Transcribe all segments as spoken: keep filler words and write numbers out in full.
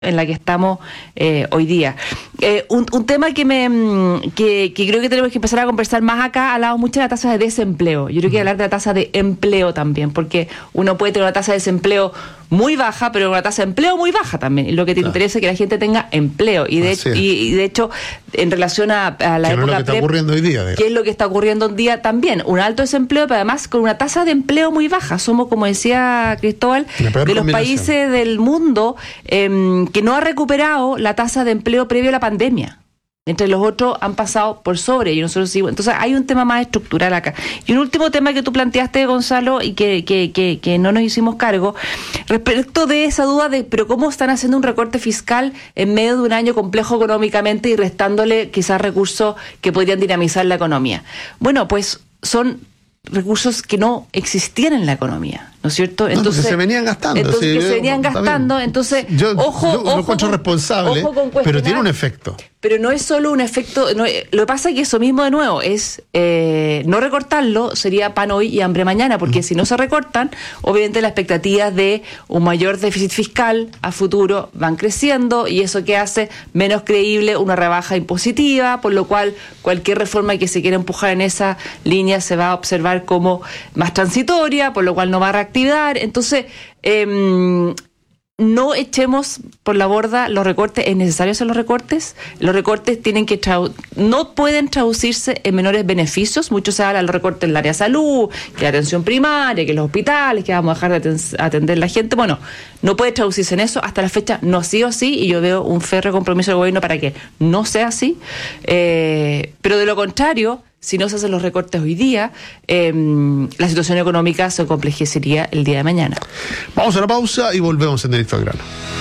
en la que estamos eh, hoy día. Eh, un, un tema que me que, que creo que tenemos que empezar a conversar más acá, hablamos mucho de la tasa de desempleo. Yo creo que hablar de la tasa de empleo también, porque uno puede tener una tasa de desempleo muy baja, pero una tasa de empleo muy baja también. Y lo que te claro. interesa es que la gente tenga empleo. Y de, y, y de hecho, en relación a, a la que época no es lo que está prep, ocurriendo hoy día. ¿qué es lo que está ocurriendo hoy día también? Un alto desempleo, pero además con una tasa de empleo muy baja. Somos, como decía Cristóbal, de los países del mundo eh, que no ha recuperado la tasa de empleo previo a la pandemia. Entre los otros han pasado por sobre y nosotros sí. Entonces hay un tema más estructural acá. Y un último tema que tú planteaste, Gonzalo, y que, que, que, que no nos hicimos cargo, respecto de esa duda de pero cómo están haciendo un recorte fiscal en medio de un año complejo económicamente y restándole quizás recursos que podrían dinamizar la economía. Bueno, pues son recursos que no existían en la economía, ¿no es cierto? Entonces no, se venían gastando. Entonces sí, que se venían gastando, entonces yo, ojo, yo ojo, lo encuentro responsable, pero tiene un efecto. Pero no es solo un efecto, no, lo que pasa es que eso mismo de nuevo es eh, no recortarlo sería pan hoy y hambre mañana, porque mm. si no se recortan, obviamente las expectativas de un mayor déficit fiscal a futuro van creciendo y eso que hace menos creíble una rebaja impositiva, por lo cual cualquier reforma que se quiera empujar en esa línea se va a observar como más transitoria, por lo cual no va a reactivar. Entonces, eh, no echemos por la borda los recortes. ¿Es necesario hacer los recortes? Los recortes tienen que tradu- no pueden traducirse en menores beneficios. Mucho se habla de los recortes en el área de salud, que la atención primaria, que los hospitales, que vamos a dejar de aten- atender a la gente. Bueno, no puede traducirse en eso. Hasta la fecha no ha sido así y yo veo un férreo compromiso del gobierno para que no sea así. Eh, pero de lo contrario, si no se hacen los recortes hoy día, eh, la situación económica se complejecería el día de mañana. Vamos a una pausa y volvemos en Directo al Grano.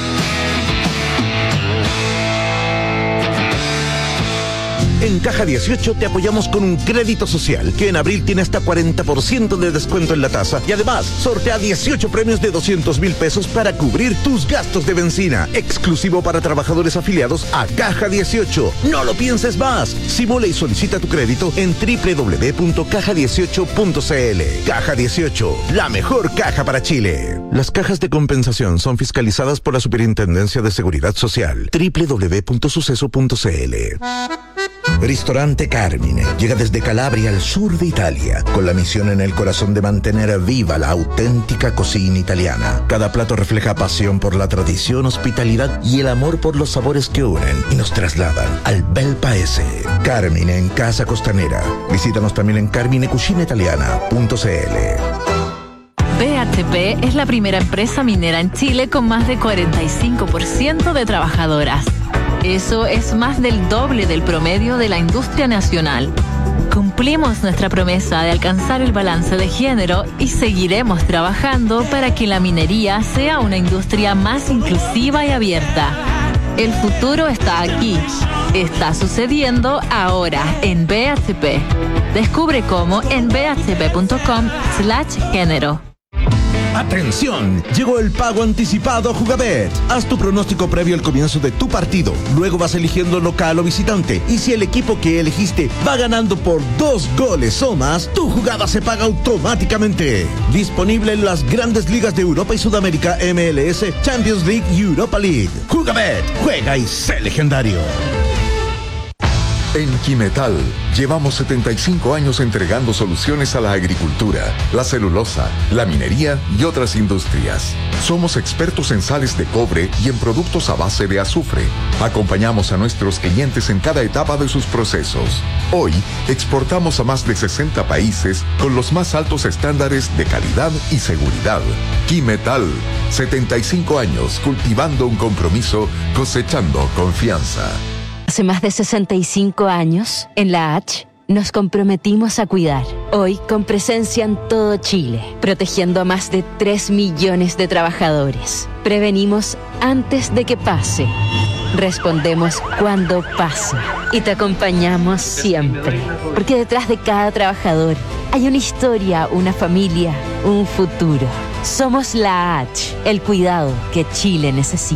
En Caja dieciocho te apoyamos con un crédito social que en abril tiene hasta cuarenta por ciento de descuento en la tasa y además sortea dieciocho premios de doscientos mil pesos para cubrir tus gastos de benzina, exclusivo para trabajadores afiliados a Caja dieciocho. No lo pienses más. Simula y solicita tu crédito en doble u doble u doble u punto caja dieciocho punto c l. Caja dieciocho, la mejor caja para Chile. Las cajas de compensación son fiscalizadas por la Superintendencia de Seguridad Social. doble u doble u doble u punto suceso punto c l. Ristorante Carmine llega desde Calabria al sur de Italia, con la misión en el corazón de mantener viva la auténtica cocina italiana. Cada plato refleja pasión por la tradición, hospitalidad y el amor por los sabores que unen y nos trasladan al bel paese. Carmine en Casa Costanera. Visítanos también en carmine cucina italiana punto c l. B H P es la primera empresa minera en Chile con más de cuarenta y cinco por ciento de trabajadoras. Eso es más del doble del promedio de la industria nacional. Cumplimos nuestra promesa de alcanzar el balance de género y seguiremos trabajando para que la minería sea una industria más inclusiva y abierta. El futuro está aquí. Está sucediendo ahora en B H P. Descubre cómo en b h p punto com slash género. ¡Atención! Llegó el pago anticipado a Jugabet. Haz tu pronóstico previo al comienzo de tu partido. Luego vas eligiendo local o visitante. Y si el equipo que elegiste va ganando por dos goles o más, tu jugada se paga automáticamente. Disponible en las grandes ligas de Europa y Sudamérica, M L S, Champions League y Europa League. Jugabet, juega y sé legendario. En Quimetal llevamos setenta y cinco años entregando soluciones a la agricultura, la celulosa, la minería y otras industrias. Somos expertos en sales de cobre y en productos a base de azufre. Acompañamos a nuestros clientes en cada etapa de sus procesos. Hoy exportamos a más de sesenta países con los más altos estándares de calidad y seguridad. Quimetal, setenta y cinco años cultivando un compromiso, cosechando confianza. Hace más de sesenta y cinco años, en la H, nos comprometimos a cuidar. Hoy, con presencia en todo Chile, protegiendo a más de tres millones de trabajadores. Prevenimos antes de que pase. Respondemos cuando pasa. Y te acompañamos siempre. Porque detrás de cada trabajador hay una historia, una familia, un futuro. Somos la H, el cuidado que Chile necesita.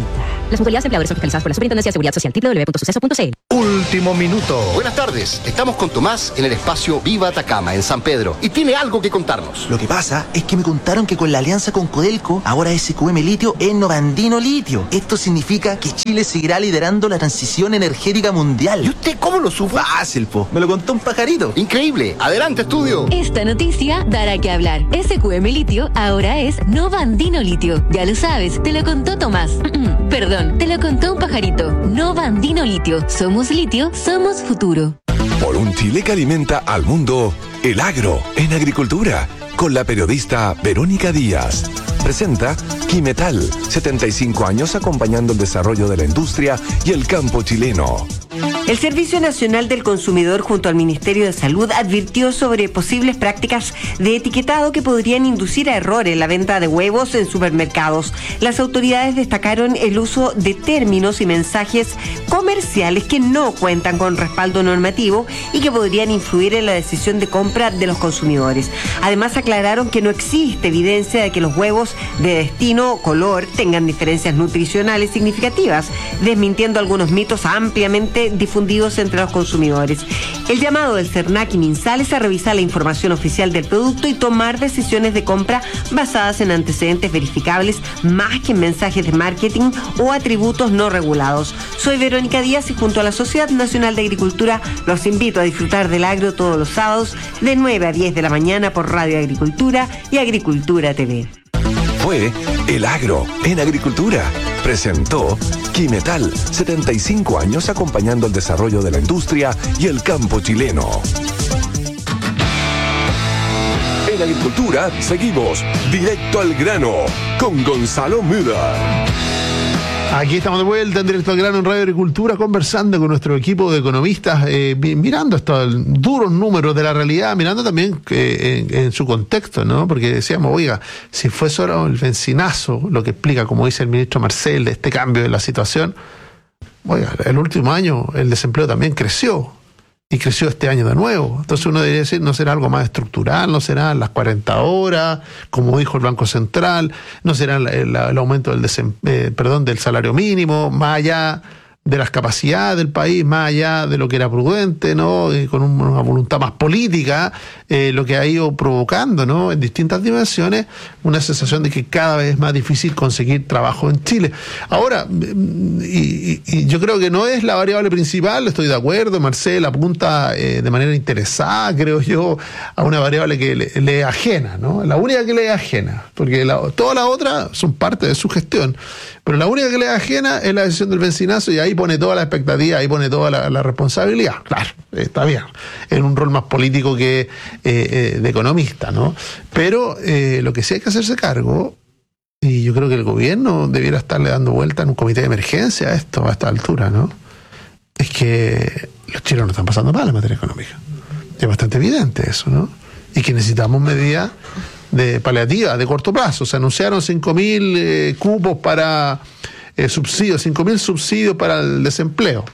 Las mutualidades de empleadores son fiscalizadas por la Superintendencia de Seguridad Social. doble u doble u doble u punto suceso punto c l. Último minuto. Buenas tardes. Estamos con Tomás en el espacio Viva Atacama, en San Pedro. Y tiene algo que contarnos. Lo que pasa es que me contaron que con la alianza con Codelco, ahora S Q M Litio es Novandino Litio. Esto significa que Chile seguirá liderando la transición energética mundial. ¿Y usted cómo lo supo? Fácil, po. Me lo contó un pajarito. Increíble. Adelante, estudio. Esta noticia dará que hablar. S Q M Litio ahora es Novandino Litio. Ya lo sabes, te lo contó Tomás. Perdón, te lo contó un pajarito. Novandino Litio. Somos litio, somos futuro. Por un Chile que alimenta al mundo, el agro en agricultura, con la periodista Verónica Díaz. Presenta Quimetal, setenta y cinco años acompañando el desarrollo de la industria y el campo chileno. El Servicio Nacional del Consumidor junto al Ministerio de Salud advirtió sobre posibles prácticas de etiquetado que podrían inducir a error en la venta de huevos en supermercados. Las autoridades destacaron el uso de términos y mensajes comerciales que no cuentan con respaldo normativo y que podrían influir en la decisión de compra de los consumidores. Además, aclararon que no existe evidencia de que los huevos de destino o color tengan diferencias nutricionales significativas, desmintiendo algunos mitos ampliamente difundidos entre los consumidores. El llamado del CERNAC y MinSal es a revisar la información oficial del producto y tomar decisiones de compra basadas en antecedentes verificables más que en mensajes de marketing o atributos no regulados. Soy Verónica Díaz y junto a la Sociedad Nacional de Agricultura los invito a disfrutar del agro todos los sábados de nueve a diez de la mañana por Radio Agricultura y Agricultura T V. Fue El Agro en Agricultura. Presentó Quimetal, setenta y cinco años acompañando el desarrollo de la industria y el campo chileno. En Agricultura seguimos directo al grano con Gonzalo Müller. Aquí estamos de vuelta en Directo al Grano en Radio Agricultura, conversando con nuestro equipo de economistas, eh, mirando estos duros números de la realidad, mirando también eh, en, en su contexto, ¿no? Porque decíamos, oiga, si fue solo el benzinazo, lo que explica, como dice el ministro Marcel, de este cambio de la situación, oiga, el último año el desempleo también creció. Y creció este año de nuevo. Entonces uno debería decir, ¿no será algo más estructural? ¿No serán las cuarenta horas, como dijo el Banco Central? ¿No será el, el, el aumento del, desem, eh, perdón, del salario mínimo, más allá de las capacidades del país, más allá de lo que era prudente, ¿no? Eh, con una voluntad más política, eh, lo que ha ido provocando, ¿no? En distintas dimensiones, una sensación de que cada vez es más difícil conseguir trabajo en Chile. Ahora, y, y, y yo creo que no es la variable principal, estoy de acuerdo, Marcel apunta eh, de manera interesada, creo yo, a una variable que le, le es ajena, ¿no? La única que le es ajena, porque la, todas las otras son parte de su gestión, pero la única que le es ajena es la decisión del benzinazo, y ahí pone toda la expectativa, ahí pone toda la, la responsabilidad. Claro, está bien, en un rol más político que eh, eh, de economista, ¿no? Pero eh, lo que sí hay que hacerse cargo, y yo creo que el gobierno debiera estarle dando vuelta en un comité de emergencia a esto, a esta altura, ¿no? Es que los chilenos no están pasando mal en materia económica. Es bastante evidente eso, ¿no? Y que necesitamos medidas de paliativas, de corto plazo. Se anunciaron cinco mil eh, cupos para eh, subsidios, cinco mil subsidios para el desempleo.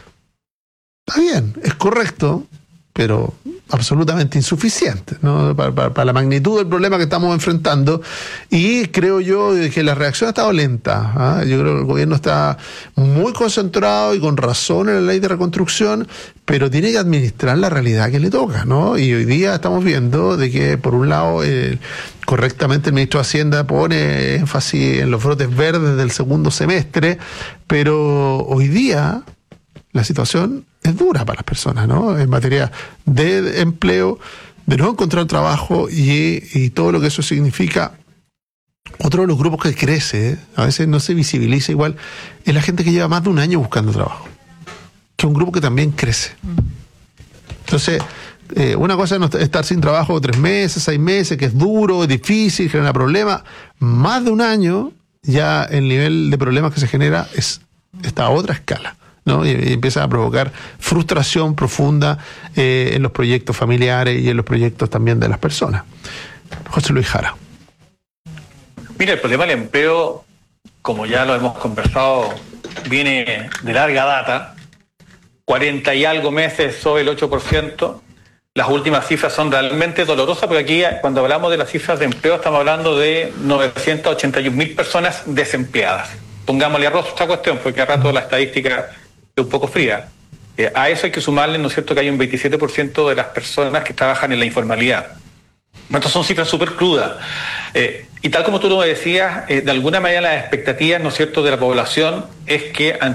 Está bien, es correcto, pero absolutamente insuficiente, ¿no? Para, para, para la magnitud del problema que estamos enfrentando, y creo yo que la reacción ha estado lenta, ¿eh? Yo creo que el gobierno está muy concentrado y con razón en la ley de reconstrucción, pero tiene que administrar la realidad que le toca, ¿no? Y hoy día estamos viendo de que, por un lado, eh, correctamente el ministro de Hacienda pone énfasis en los brotes verdes del segundo semestre, pero hoy día la situación es dura para las personas, ¿no? En materia de empleo, de no encontrar trabajo y, y todo lo que eso significa. Otro de los grupos que crece, ¿eh? A veces no se visibiliza igual, es la gente que lleva más de un año buscando trabajo, que es un grupo que también crece. Entonces, eh, una cosa es estar sin trabajo tres meses, seis meses, que es duro, es difícil, genera problemas. Más de un año, ya el nivel de problemas que se genera es está a otra escala, ¿no? Y, y empieza a provocar frustración profunda eh, en los proyectos familiares y en los proyectos también de las personas. José Luis Jara. Mira, el problema del empleo, como ya lo hemos conversado, viene de larga data, cuarenta y algo meses sobre el ocho por ciento. Las últimas cifras son realmente dolorosas, porque aquí, cuando hablamos de las cifras de empleo, estamos hablando de novecientas ochenta y un mil personas desempleadas. pongámosle arroz a esta cuestión, porque a rato la estadística es un poco fría. Eh, a eso hay que sumarle, ¿no es cierto?, que hay un veintisiete por ciento de las personas que trabajan en la informalidad. Estas son cifras súper crudas. Eh, y tal como tú lo decías, eh, de alguna manera las expectativas, ¿no es cierto?, de la población es que